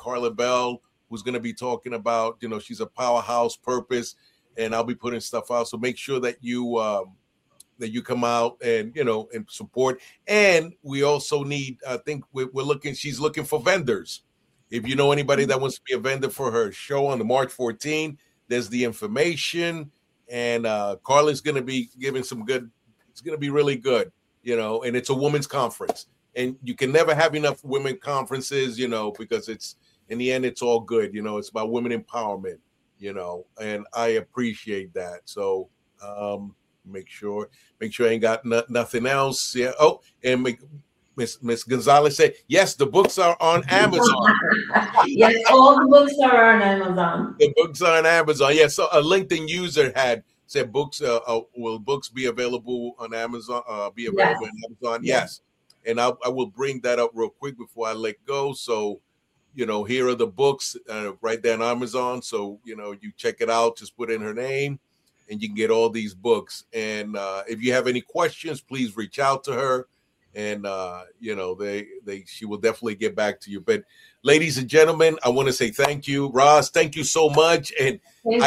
Carla Bell, who's going to be talking about, she's a powerhouse purpose, and I'll be putting stuff out. So make sure that you come out and, and support. And we also need, I think she's looking for vendors. If you know anybody that wants to be a vendor for her show on the March 14, there's the information. And Carla's going to be giving it's going to be really good, and it's a women's conference. And you can never have enough women conferences, because in the end, it's all good. It's about women empowerment, and I appreciate that. So make sure I ain't got nothing else. Yeah. Oh, and Miss Gonzalez said, yes, the books are on Amazon. Yes, all the books are on Amazon. The books are on Amazon. Yeah. So a LinkedIn user had said books, will books be available on Amazon? On Amazon? Yes. And I will bring that up real quick before I let go. So, here are the books right there on Amazon. So, you check it out, just put in her name and you can get all these books. And if you have any questions, please reach out to her. And, she will definitely get back to you. But ladies and gentlemen, I want to say thank you. Roz, thank you so much. And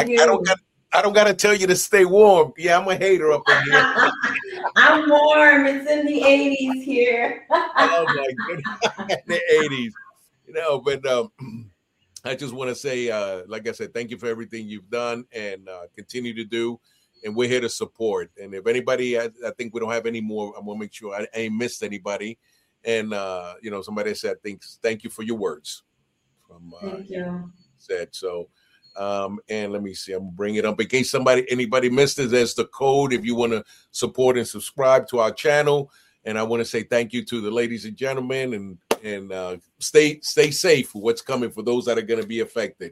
I don't got to tell you to stay warm. Yeah, I'm a hater up in here. I'm warm. It's in the 80s here. Oh, my goodness. The 80s. But I just want to say, like I said, thank you for everything you've done and continue to do. And we're here to support. And if anybody, I think we don't have any more, I'm going to make sure I ain't missed anybody. And, somebody said, thank you for your words. Thank you. Said so. And let me see, I'm bringing it up in case anybody missed it. There's the code if you want to support and subscribe to our channel. And I want to say thank you to the ladies and gentlemen and stay safe for what's coming for those that are going to be affected,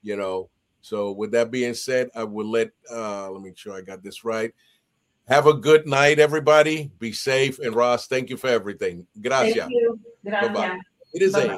So with that being said, I will let me make sure I got this right. Have a good night, everybody. Be safe. And Ross, thank you for everything. Gracias. Thank you. Gracias. Bye-bye. It is a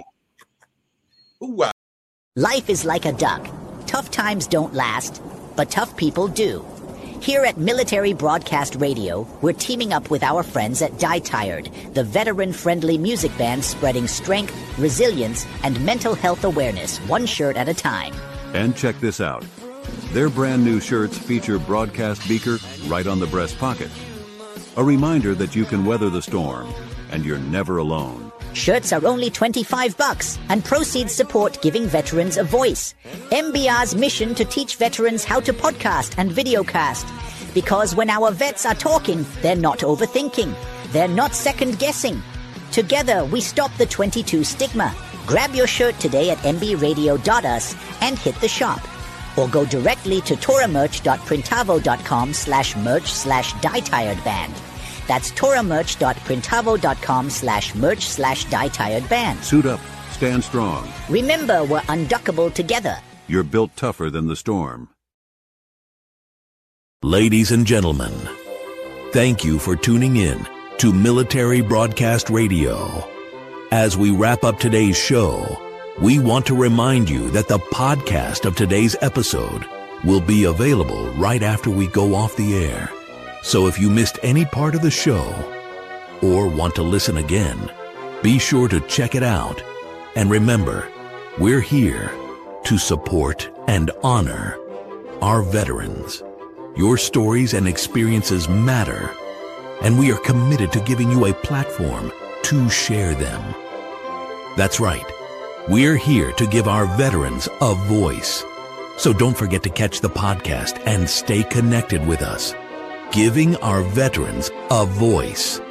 wow. Life is like a duck. Tough times don't last, but tough people do. Here at Military Broadcast Radio, we're teaming up with our friends at Die Tired, the veteran-friendly music band spreading strength, resilience, and mental health awareness one shirt at a time. And check this out. Their brand new shirts feature broadcast beaker right on the breast pocket. A reminder that you can weather the storm, and you're never alone. Shirts are only $25 and proceeds support giving veterans a voice. MBR's mission to teach veterans how to podcast and videocast. Because when our vets are talking, they're not overthinking. They're not second-guessing. Together, we stop the 22 stigma. Grab your shirt today at mbradio.us and hit the shop. Or go directly to toramerch.printavo.com/merch/dietiredband. That's toramerch.printavo.com/merch/dietiredband. Suit up. Stand strong. Remember, we're unduckable together. You're built tougher than the storm. Ladies and gentlemen, thank you for tuning in to Military Broadcast Radio. As we wrap up today's show, we want to remind you that the podcast of today's episode will be available right after we go off the air. So if you missed any part of the show or want to listen again, be sure to check it out. And remember, we're here to support and honor our veterans. Your stories and experiences matter, and we are committed to giving you a platform to share them. That's right. We're here to give our veterans a voice. So don't forget to catch the podcast and stay connected with us. Giving our veterans a voice.